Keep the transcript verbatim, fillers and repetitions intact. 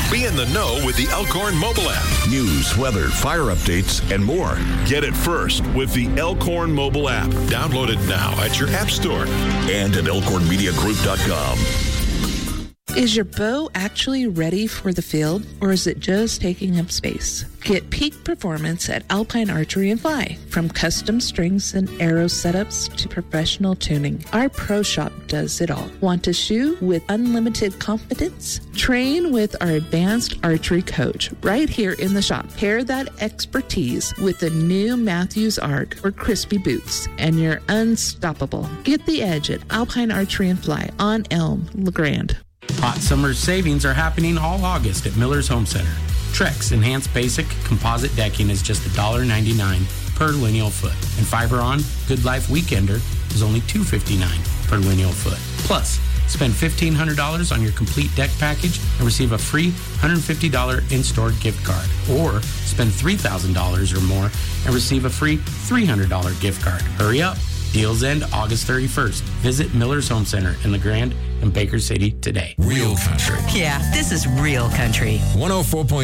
Be in the know with the Elkhorn mobile app. News, weather, fire updates, and more. Get it first with the Elkhorn mobile app. Download it now at your app store. And at elkhorn media group dot com. Is your bow actually ready for the field, or is it just taking up space? Get peak performance at Alpine Archery and Fly. From custom strings and arrow setups to professional tuning, our pro shop does it all. Want to shoot with unlimited confidence? Train with our advanced archery coach right here in the shop. Pair that expertise with the new Matthews Arc or Crispy Boots, and you're unstoppable. Get the edge at Alpine Archery and Fly on Elm, LeGrand. Hot summer savings are happening all August at Miller's Home Center. Trex Enhanced Basic Composite Decking is just one dollar ninety-nine per lineal foot. And Fiberon Good Life Weekender is only two dollars and fifty-nine cents per lineal foot. Plus, spend fifteen hundred dollars on your complete deck package and receive a free one hundred fifty dollars in-store gift card. Or spend three thousand dollars or more and receive a free three hundred dollars gift card. Hurry up. Deals end August thirty-first. Visit Miller's Home Center in LeGrand and Baker City today. Real country. Yeah, this is real country. one oh four point